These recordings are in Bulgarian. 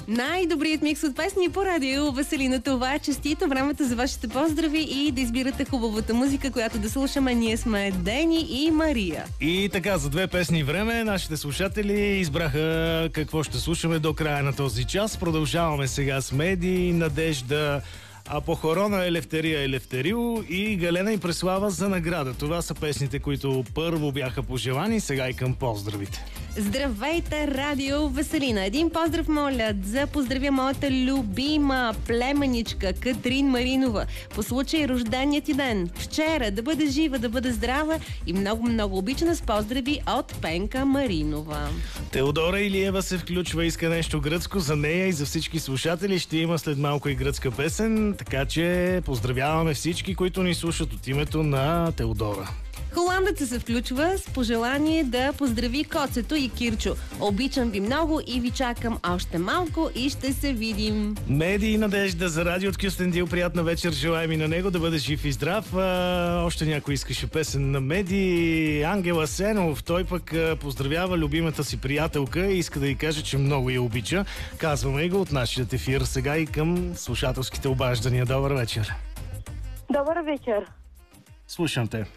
Най-добрият микс от песни по радио. Веселина, това е честито. Времето за вашите поздрави и да избирате хубавата музика, която да слушаме. Ние сме Дени и Мария. И така, за 2 песни време нашите слушатели избраха какво ще слушаме до края на този час. Продължаваме сега с Меди, Надежда, Апохорона, Елефтерия, Елефтерил и Галена и Преслава за награда. Това са песните, които първо бяха пожелани, сега и към поздравите. Здравейте, радио Веселина! Един поздрав моля за поздравя моята любима племеничка Катрин Маринова по случай рождения ти ден. Вчера да бъде жива, да бъде здрава и много обичана, с поздрави от Пенка Маринова. Теодора Илиева се включва, иска нещо гръцко за нея и за всички слушатели. Ще има след малко и гръцка песен, така че поздравяваме всички, които ни слушат от името на Теодора. Холандеца се включва с пожелание да поздрави Коцето и Кирчо. Обичам ви много и ви чакам още малко и ще се видим. Меди и Надежда за радио от Кюстендил. Приятна вечер, желаем и на него да бъде жив и здрав. Още някой искаше песен на Меди. Ангела Сенов, той пък поздравява любимата си приятелка и иска да й каже, че много я обича. Казваме и го от нашия ефир сега и към слушателските обаждания. Добър вечер. Добър вечер. Слушам те.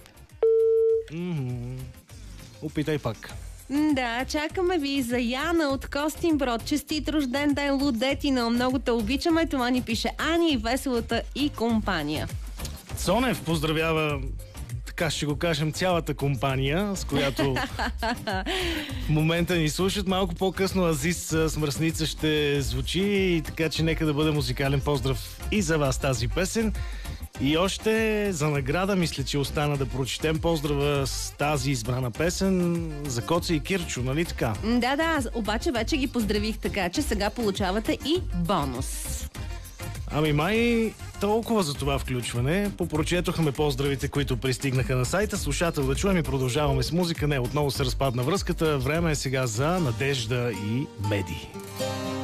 Опитай пак. Да, чакаме ви за Яна от Костинброд. Честит рожден ден, Лудетина. Много те обичаме. Това ни пише Ани и Веселата и компания. Цонев поздравява, така ще го кажем, цялата компания, с която в момента ни слушат. Малко по-късно Азис с Мръсница ще звучи, и така че нека да бъде музикален поздрав и за вас тази песен. И още за награда мисля, че остана да прочетем поздрава с тази избрана песен за Коце и Кирчо, нали така? Да, обаче вече ги поздравих, така че сега получавате и бонус. Ами май толкова за това включване. Попрочетохме поздравите, които пристигнаха на сайта. Слушател да чуем и продължаваме с музика. Не, отново се разпадна връзката. Време е сега за Надежда и Меди.